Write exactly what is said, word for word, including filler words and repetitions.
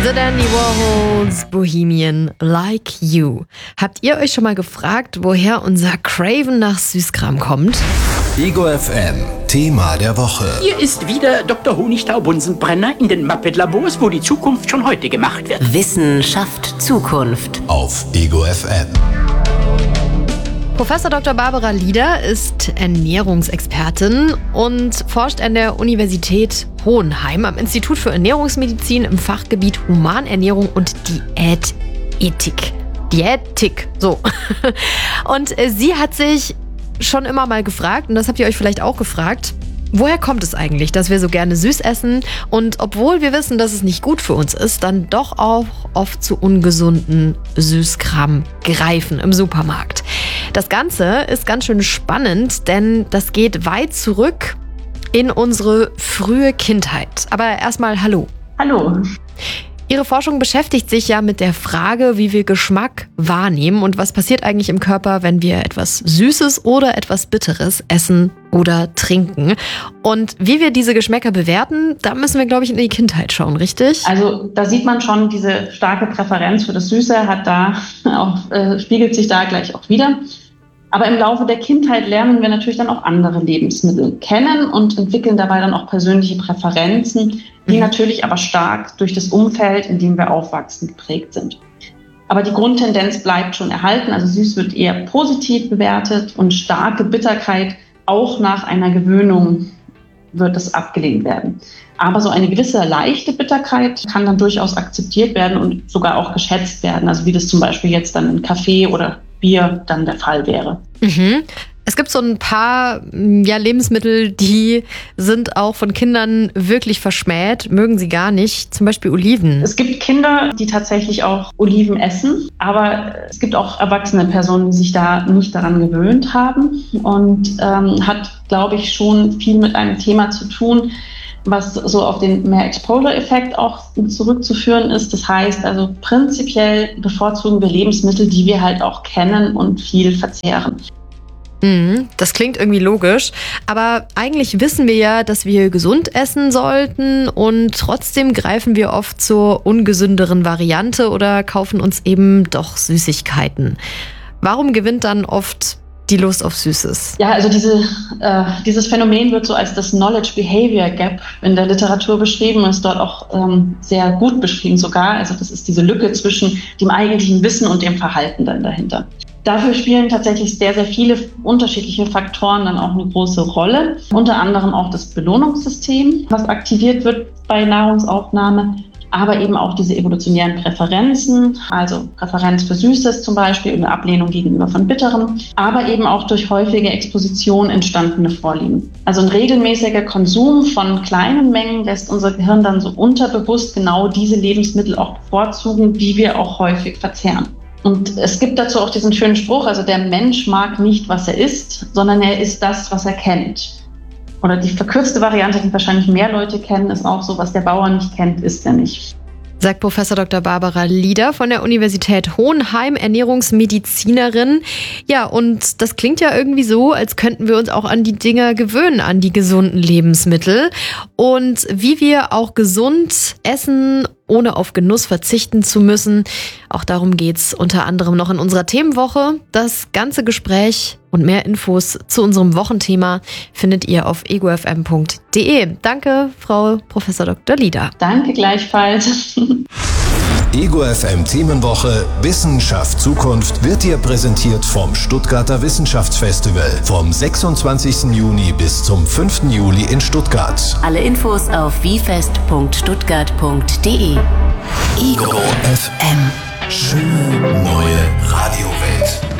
The Dandy Warhols, Bohemian Like You. Habt ihr euch schon mal gefragt, woher unser Craven nach Süßkram kommt? Ego F M, Thema der Woche. Hier ist wieder Doktor Honigtau-Bunsenbrenner in den Muppet-Labors, wo die Zukunft schon heute gemacht wird. Wissenschaft Zukunft. Auf Ego F M. Professor Doktor Barbara Lieder ist Ernährungsexpertin und forscht an der Universität Hohenheim am Institut für Ernährungsmedizin im Fachgebiet Humanernährung und Diätethik. Diätik, so. Und sie hat sich schon immer mal gefragt, und das habt ihr euch vielleicht auch gefragt, woher kommt es eigentlich, dass wir so gerne süß essen und obwohl wir wissen, dass es nicht gut für uns ist, dann doch auch oft zu ungesunden Süßkram greifen im Supermarkt. Das Ganze ist ganz schön spannend, denn das geht weit zurück in unsere frühe Kindheit. Aber erstmal hallo. Hallo. Ihre Forschung beschäftigt sich ja mit der Frage, wie wir Geschmack wahrnehmen und was passiert eigentlich im Körper, wenn wir etwas Süßes oder etwas Bitteres essen oder trinken. Und wie wir diese Geschmäcker bewerten, da müssen wir, glaube ich, in die Kindheit schauen, richtig? Also da sieht man schon, diese starke Präferenz für das Süße hat da auch, äh, spiegelt sich da gleich auch wieder. Aber im Laufe der Kindheit lernen wir natürlich dann auch andere Lebensmittel kennen und entwickeln dabei dann auch persönliche Präferenzen, die mhm. natürlich aber stark durch das Umfeld, in dem wir aufwachsen, geprägt sind. Aber die Grundtendenz bleibt schon erhalten, also süß wird eher positiv bewertet und starke Bitterkeit auch nach einer Gewöhnung wird es abgelehnt werden. Aber so eine gewisse leichte Bitterkeit kann dann durchaus akzeptiert werden und sogar auch geschätzt werden, also wie das zum Beispiel jetzt dann in Kaffee oder Bier dann der Fall wäre. Mhm. Es gibt so ein paar ja, Lebensmittel, die sind auch von Kindern wirklich verschmäht, mögen sie gar nicht, zum Beispiel Oliven. Es gibt Kinder, die tatsächlich auch Oliven essen, aber es gibt auch erwachsene Personen, die sich da nicht daran gewöhnt haben und ähm, hat, glaube ich, schon viel mit einem Thema zu tun, was so auf den Mehr-Exposure-Effekt auch zurückzuführen ist. Das heißt also prinzipiell bevorzugen wir Lebensmittel, die wir halt auch kennen und viel verzehren. Das klingt irgendwie logisch, aber eigentlich wissen wir ja, dass wir gesund essen sollten und trotzdem greifen wir oft zur ungesünderen Variante oder kaufen uns eben doch Süßigkeiten. Warum gewinnt dann oft die Lust auf Süßes? Ja, also diese, äh, dieses Phänomen wird so als das Knowledge-Behavior-Gap in der Literatur beschrieben, ist dort auch ähm, sehr gut beschrieben sogar. Also das ist diese Lücke zwischen dem eigentlichen Wissen und dem Verhalten dann dahinter. Dafür spielen tatsächlich sehr, sehr viele unterschiedliche Faktoren dann auch eine große Rolle. Unter anderem auch das Belohnungssystem, was aktiviert wird bei Nahrungsaufnahme, aber eben auch diese evolutionären Präferenzen, also Präferenz für Süßes zum Beispiel, eine Ablehnung gegenüber von Bitterem, aber eben auch durch häufige Exposition entstandene Vorlieben. Also ein regelmäßiger Konsum von kleinen Mengen lässt unser Gehirn dann so unterbewusst genau diese Lebensmittel auch bevorzugen, die wir auch häufig verzehren. Und es gibt dazu auch diesen schönen Spruch, also der Mensch mag nicht, was er isst, sondern er isst das, was er kennt. Oder die verkürzte Variante, die wahrscheinlich mehr Leute kennen, ist auch so, was der Bauer nicht kennt, isst er nicht. Sagt Professor Doktor Barbara Lieder von der Universität Hohenheim, Ernährungsmedizinerin. Ja, und das klingt ja irgendwie so, als könnten wir uns auch an die Dinger gewöhnen, an die gesunden Lebensmittel. Und wie wir auch gesund essen, ohne auf Genuss verzichten zu müssen. Auch darum geht's unter anderem noch in unserer Themenwoche. Das ganze Gespräch und mehr Infos zu unserem Wochenthema findet ihr auf ego f m punkt d e. Danke, Frau Professor Doktor Lieder. Danke gleichfalls. Ego F M Themenwoche Wissenschaft Zukunft wird dir präsentiert vom Stuttgarter Wissenschaftsfestival vom sechsundzwanzigsten Juni bis zum fünften Juli in Stuttgart. Alle Infos auf wifest punkt stuttgart punkt d e. Ego F M. Schöne neue Radiowelt.